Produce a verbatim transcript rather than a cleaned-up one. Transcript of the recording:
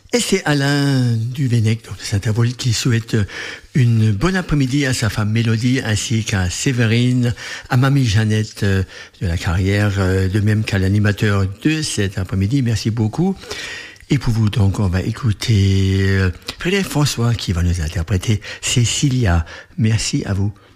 Et c'est Alain Duvenec de Saint-Avold qui souhaite une bonne après-midi à sa femme Mélodie ainsi qu'à Séverine, à mamie Jeannette de la Carrière, de même qu'à l'animateur de cet après-midi. Merci beaucoup. Et pour vous, donc, on va écouter Frédéric François qui va nous interpréter Cécilia. Merci à vous.